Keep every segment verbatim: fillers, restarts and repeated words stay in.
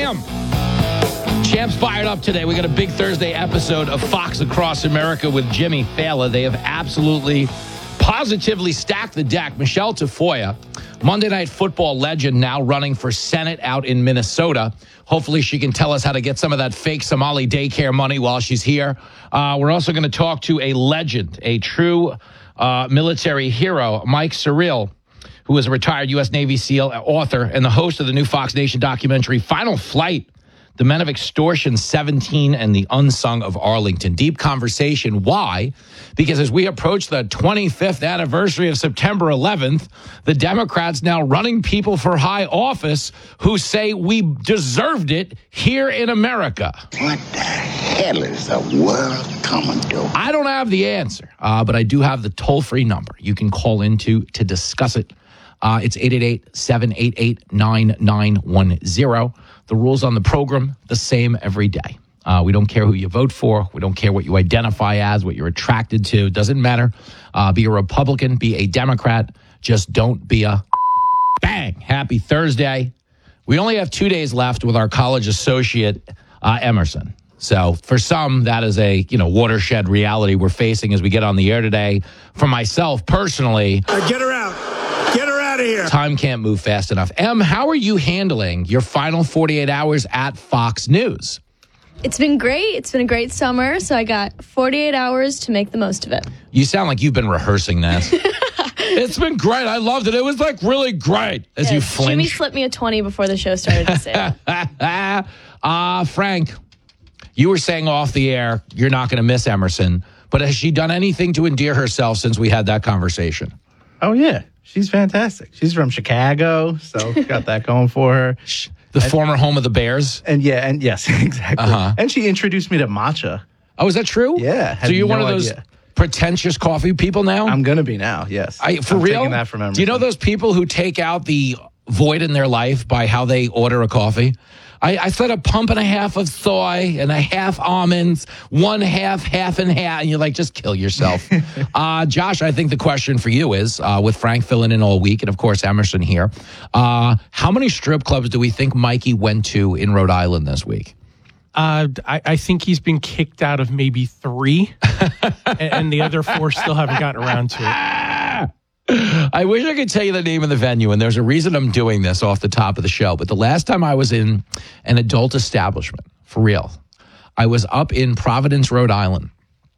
a.m. Champ's fired up today. We got a big Thursday episode of Fox Across America with Jimmy Fallon. They have absolutely, positively stacked the deck. Michelle Tafoya, Monday Night Football legend, now running for Senate out in Minnesota. Hopefully she can tell us how to get some of that fake Somali daycare money while she's here. Uh, we're also going to talk to a legend, a true uh, military hero, Mike Surreal, who is a retired U S Navy SEAL, author, and the host of the new Fox Nation documentary, Final Flight, The Men of Extortion seventeen and the Unsung of Arlington. Deep conversation. Why? Because as we approach the twenty-fifth anniversary of September eleventh, the Democrats now running people for high office who say we deserved it here in America. What the hell is the world coming to? I don't have the answer, uh, but I do have the toll-free number you can call into to discuss it. Uh, it's eight eight eight, seven eight eight, nine nine one zero. The rules on the program, the same every day. Uh, we don't care who you vote for. We don't care what you identify as, what you're attracted to. It doesn't matter. Uh, be a Republican, be a Democrat. Just don't be a bang. Happy Thursday. We only have two days left with our college associate, uh, Emerson. So for some, that is a you know watershed reality we're facing as we get on the air today. For myself, personally... Uh, get her out. Get her out of here. Time can't move fast enough. Em, how are you handling your final forty-eight hours at Fox News? It's been great. It's been a great summer, so I got forty-eight hours to make the most of it. You sound like you've been rehearsing that. It's been great. I loved it. It was like really great. As yes, you flinch. Jimmy slipped me a twenty before the show started to say. uh, Frank, you were saying off the air you're not going to miss Emerson, but has she done anything to endear herself since we had that conversation? Oh, yeah. She's fantastic. She's from Chicago, so got that going for her. The and, former home of the Bears? And yeah, and yes, exactly. Uh-huh. And she introduced me to matcha. Oh, is that true? Yeah. So you're no one of those idea. pretentious coffee people now? I'm going to be now, yes. I, for I'm real? taking that from Emerson. Do you know those people who take out the void in their life by how they order a coffee? I, I said a pump and a half of soy and a half almonds, one half, half and half, and you're like, just kill yourself. uh, Josh, I think the question for you is, uh, with Frank filling in all week and, of course, Emerson here, uh, how many strip clubs do we think Mikey went to in Rhode Island this week? Uh, I, I think he's been kicked out of maybe three, and, and the other four still haven't gotten around to it. I wish I could tell you the name of the venue, and there's a reason I'm doing this off the top of the show. But the last time I was in an adult establishment, for real, I was up in Providence, Rhode Island,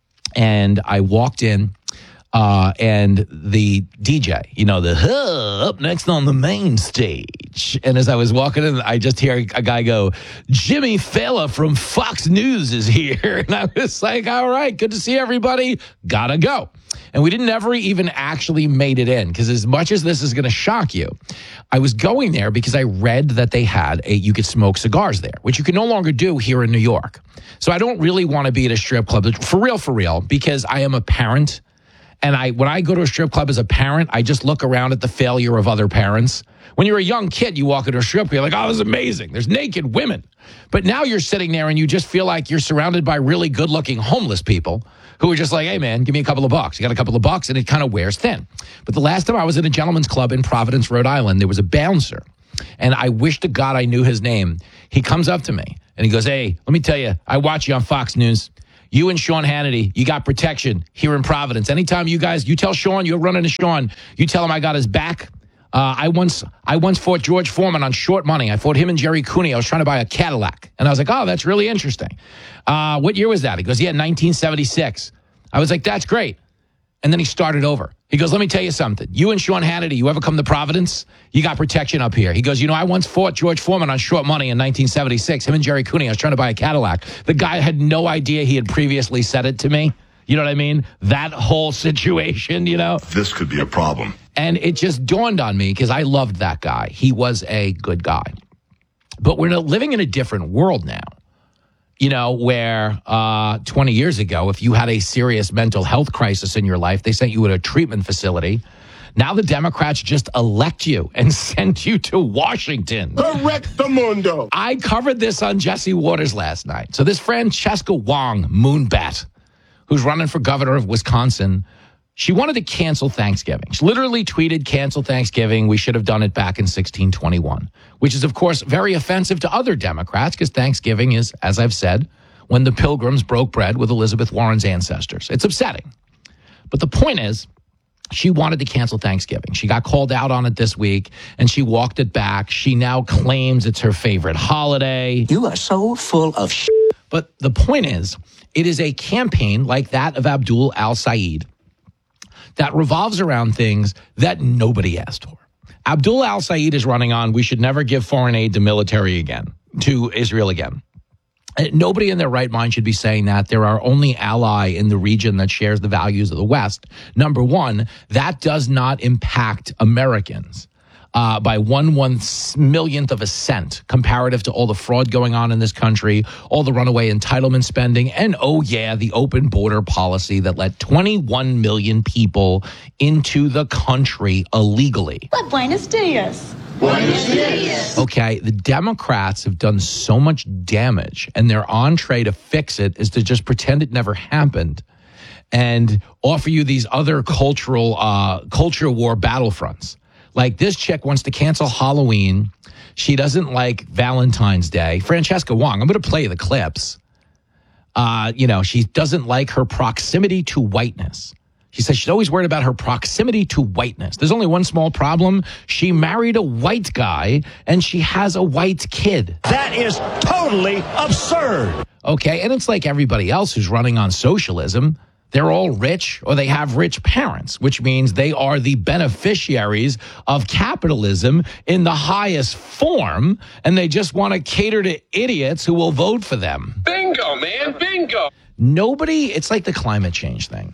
and I walked in, uh, and the D J, you know, the huh, up next on the main stage. And as I was walking in, I just hear a guy go, Jimmy Fallon from Fox News is here. And I was like, all right, good to see everybody. Gotta go. And we didn't ever even actually made it in, because as much as this is going to shock you, I was going there because I read that they had a, you could smoke cigars there, which you can no longer do here in New York. So I don't really want to be at a strip club, for real, for real, because I am a parent. And I, when I go to a strip club as a parent, I just look around at the failure of other parents. When you're a young kid, you walk into a strip club, you're like, oh, this is amazing. There's naked women. But now you're sitting there and you just feel like you're surrounded by really good-looking homeless people who are just like, hey, man, give me a couple of bucks. You got a couple of bucks, and it kind of wears thin. But the last time I was in a gentleman's club in Providence, Rhode Island, there was a bouncer, and I wish to God I knew his name. He comes up to me, and he goes, hey, let me tell you, I watch you on Fox News. You and Sean Hannity, you got protection here in Providence. Anytime you guys, you tell Sean, you're running to Sean, you tell him I got his back. Uh, I once I once fought George Foreman on short money. I fought him and Jerry Cooney. I was trying to buy a Cadillac. And I was like, oh, that's really interesting. Uh, what year was that? He goes, yeah, nineteen seventy-six. I was like, that's great. And then he started over. He goes, let me tell you something. You and Sean Hannity, you ever come to Providence? You got protection up here. He goes, you know, I once fought George Foreman on short money in nineteen seventy-six. Him and Jerry Cooney, I was trying to buy a Cadillac. The guy had no idea he had previously said it to me. You know what I mean? That whole situation, you know? This could be a problem. And it just dawned on me because I loved that guy. He was a good guy. But we're living in a different world now. You know, where uh, twenty years ago, if you had a serious mental health crisis in your life, they sent you to a treatment facility. Now the Democrats just elect you and send you to Washington. Correctamundo. I covered this on Jesse Waters last night. So this Francesca Wong, Moonbat, who's running for governor of Wisconsin, She wanted to cancel Thanksgiving. She literally tweeted, cancel Thanksgiving. We should have done it back in sixteen twenty-one, which is, of course, very offensive to other Democrats because Thanksgiving is, as I've said, when the Pilgrims broke bread with Elizabeth Warren's ancestors. It's upsetting. But the point is, she wanted to cancel Thanksgiving. She got called out on it this week, and she walked it back. She now claims it's her favorite holiday. You are so full of shit. But the point is, it is a campaign like that of Abdul al-Sayed that revolves around things that nobody asked for. Abdul al-Sayed is running on, we should never give foreign aid to military again, to Israel again. Nobody in their right mind should be saying that. They're our only ally in the region that shares the values of the West. Number one, that does not impact Americans uh, by one one millionth of a cent comparative to all the fraud going on in this country, all the runaway entitlement spending, and, oh, yeah, the open border policy that let twenty-one million people into the country illegally. But Buenos Dias. Okay, the Democrats have done so much damage, and their entree to fix it is to just pretend it never happened and offer you these other cultural uh, culture war battlefronts. Like this chick wants to cancel Halloween. She doesn't like Valentine's Day. Francesca Wong, I'm going to play the clips. Uh, you know, she doesn't like her proximity to whiteness. She says she's always worried about her proximity to whiteness. There's only one small problem. She married a white guy, and she has a white kid. That is totally absurd. Okay, and it's like everybody else who's running on socialism. They're all rich, or they have rich parents, which means they are the beneficiaries of capitalism in the highest form, and they just want to cater to idiots who will vote for them. Bingo, man, bingo. Nobody, it's like the climate change thing.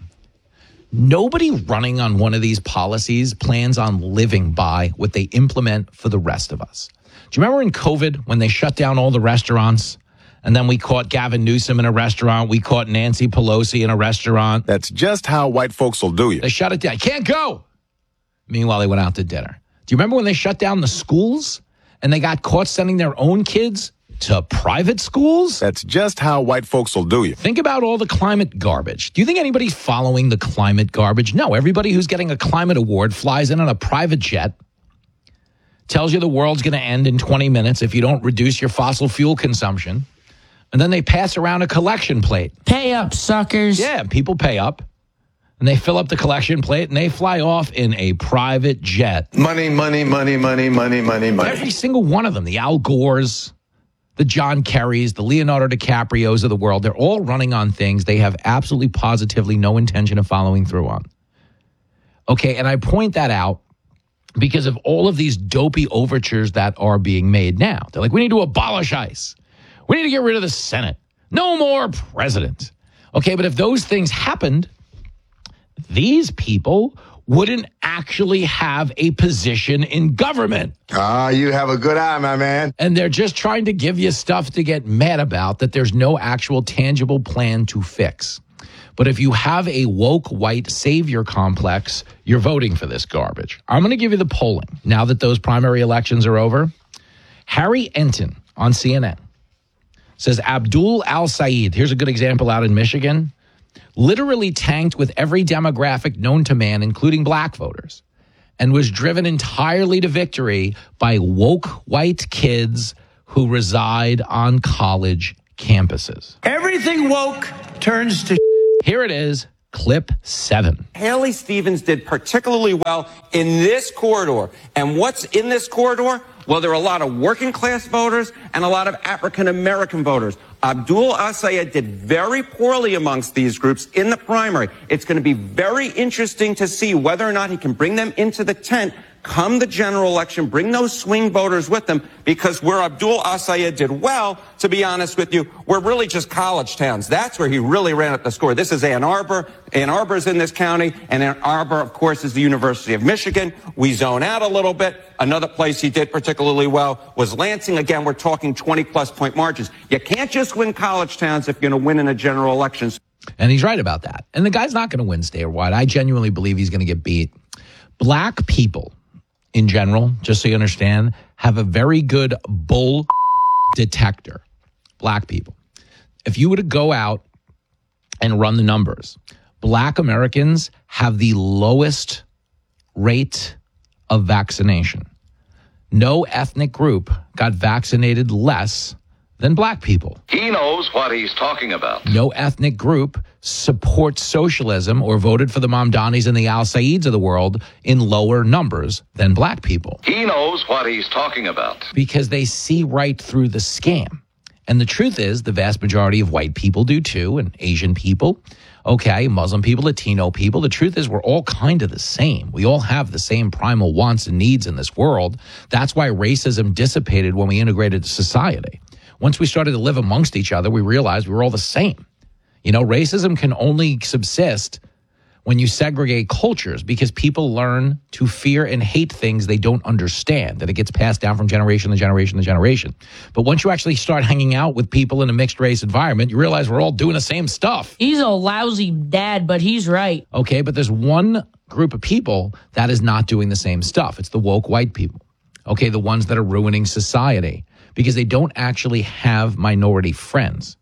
Nobody running on one of these policies plans on living by what they implement for the rest of us. Do you remember in COVID when they shut down all the restaurants? And then we caught Gavin Newsom in a restaurant. We caught Nancy Pelosi in a restaurant. That's just how white folks will do you. They shut it down. I can't go. Meanwhile, they went out to dinner. Do you remember when they shut down the schools and they got caught sending their own kids to private schools? That's just how white folks will do you. Think about all the climate garbage. Do you think anybody's following the climate garbage? No, everybody who's getting a climate award flies in on a private jet, tells you the world's going to end in twenty minutes if you don't reduce your fossil fuel consumption, and then they pass around a collection plate. Pay up, suckers. Yeah, people pay up, and they fill up the collection plate, and they fly off in a private jet. Money, money, money, money, money, money, money. Every single one of them, the Al Gores, the John Kerrys, the Leonardo DiCaprios of the world, they're all running on things they have absolutely positively no intention of following through on. Okay, and I point that out because of all of these dopey overtures that are being made now. They're like, we need to abolish ICE. We need to get rid of the Senate. No more president. Okay, but if those things happened, these people wouldn't actually have a position in government. Ah, you have a good eye, my man. And they're just trying to give you stuff to get mad about that there's no actual tangible plan to fix. But if you have a woke white savior complex, you're voting for this garbage. I'm going to give you the polling now that those primary elections are over. Harry Enton on C N N says Abdul al-Sayed, here's a good example out in Michigan, literally tanked with every demographic known to man, including black voters, and was driven entirely to victory by woke white kids who reside on college campuses. Everything woke turns to Here it is, clip seven. Haley Stevens did particularly well in this corridor. And what's in this corridor? Well, there are a lot of working class voters and a lot of African American voters. Abdul al-Sayed did very poorly amongst these groups in the primary. It's going to be very interesting to see whether or not he can bring them into the tent come the general election, bring those swing voters with them, because where Abdul al-Sayed did well, to be honest with you, we're really just college towns. That's where he really ran up the score. This is Ann Arbor. Ann Arbor's in this county, and Ann Arbor, of course, is the University of Michigan. We zone out a little bit. Another place he did particularly well was Lansing. Again, we're talking twenty-plus point margins. You can't just win college towns if you're going to win in a general election. And he's right about that. And the guy's not going to win statewide. I genuinely believe he's going to get beat. Black people, in general, just so you understand, have a very good bull detector. Black people. If you were to go out and run the numbers, Black Americans have the lowest rate of vaccination. No ethnic group got vaccinated less than black people. He knows what he's talking about. No ethnic group supports socialism or voted for the Mamdanis and the Al Saids of the world in lower numbers than black people. He knows what he's talking about. Because they see right through the scam. And the truth is, the vast majority of white people do too, and Asian people, okay, Muslim people, Latino people. The truth is, we're all kind of the same. We all have the same primal wants and needs in this world. That's why racism dissipated when we integrated society. Once we started to live amongst each other, we realized we were all the same. You know, racism can only subsist when you segregate cultures because people learn to fear and hate things they don't understand, that it gets passed down from generation to generation to generation. But once you actually start hanging out with people in a mixed race environment, you realize we're all doing the same stuff. He's a lousy dad, but he's right. Okay, but there's one group of people that is not doing the same stuff. It's the woke white people. Okay, the ones that are ruining society because they don't actually have minority friends.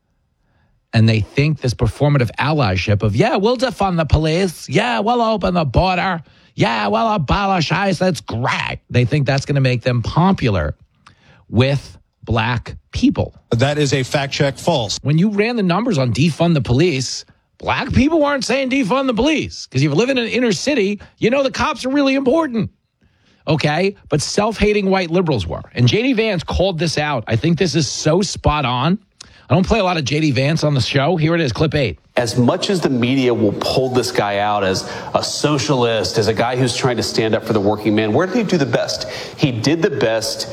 And they think this performative allyship of, yeah, we'll defund the police. Yeah, we'll open the border. Yeah, we'll abolish ICE. That's great. They think that's going to make them popular with black people. That is a fact check false. When you ran the numbers on defund the police, black people weren't saying defund the police. Because if you live in an inner city, you know the cops are really important. Okay, but self-hating white liberals were. And J D Vance called this out. I think this is so spot on. I don't play a lot of J D Vance on the show. Here it is, clip eight. As much as the media will pull this guy out as a socialist, as a guy who's trying to stand up for the working man, where did he do the best? He did the best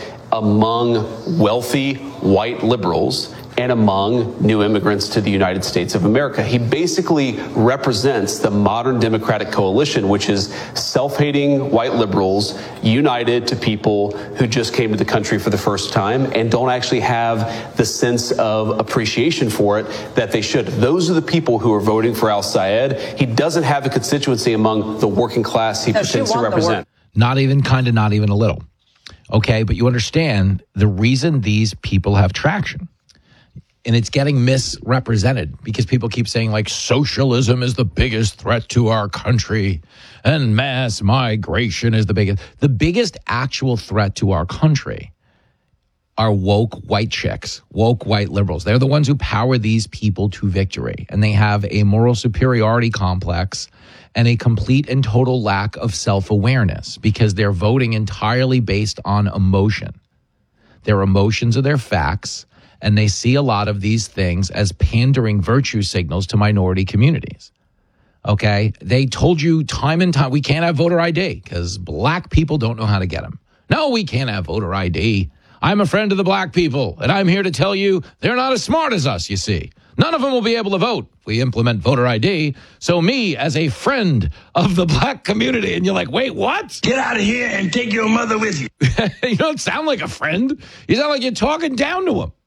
among wealthy white liberals and among new immigrants to the United States of America. He basically represents the modern Democratic coalition, which is self-hating white liberals united to people who just came to the country for the first time and don't actually have the sense of appreciation for it that they should. Those are the people who are voting for Al Sayed. He doesn't have a constituency among the working class he no, pretends to represent. Not even, kind of, not even a little. Okay, but you understand the reason these people have traction. And it's getting misrepresented because people keep saying like socialism is the biggest threat to our country and mass migration is the biggest. The biggest actual threat to our country are woke white chicks, woke white liberals. They're the ones who power these people to victory. And they have a moral superiority complex and a complete and total lack of self-awareness because they're voting entirely based on emotion. Their emotions are their facts. And they see a lot of these things as pandering virtue signals to minority communities. Okay? They told you time and time, we can't have voter I D because black people don't know how to get them. No, we can't have voter I D. I'm a friend of the black people, and I'm here to tell you they're not as smart as us, you see. None of them will be able to vote if we implement voter I D. So me, as a friend of the black community, and you're like, wait, what? Get out of here and take your mother with you. You don't sound like a friend. You sound like you're talking down to them.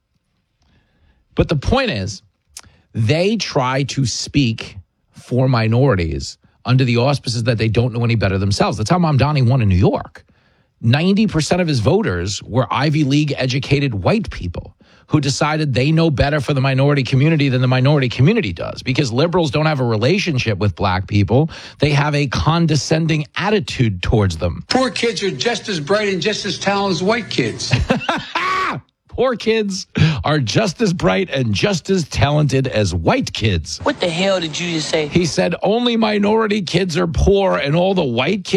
But the point is, they try to speak for minorities under the auspices that they don't know any better themselves. That's how Mamdani won in New York. ninety percent of his voters were Ivy League educated white people who decided they know better for the minority community than the minority community does because liberals don't have a relationship with black people. They have a condescending attitude towards them. Poor kids are just as bright and just as talented as white kids. Poor kids are just as bright and just as talented as white kids. What the hell did you just say? He said only minority kids are poor and all the white kids